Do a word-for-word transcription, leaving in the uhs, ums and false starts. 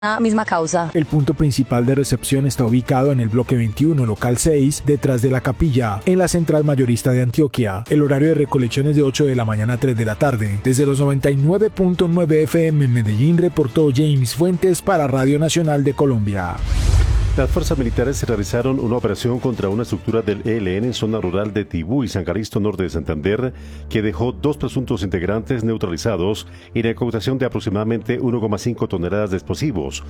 misma causa. El punto principal de recepción está ubicado en el bloque veintiuno, local seis, detrás de la capilla, en la central mayorista de Antioquia. El horario de recolección es de ocho de la mañana a tres de la tarde. Desde los noventa y nueve punto nueve F M en Medellín reportó James Fuentes para Radio Nacional de Colombia. Las fuerzas militares realizaron una operación contra una estructura del E L N en zona rural de Tibú y San Calixto, norte de Santander, que dejó dos presuntos integrantes neutralizados y la incautación de aproximadamente uno coma cinco toneladas de explosivos,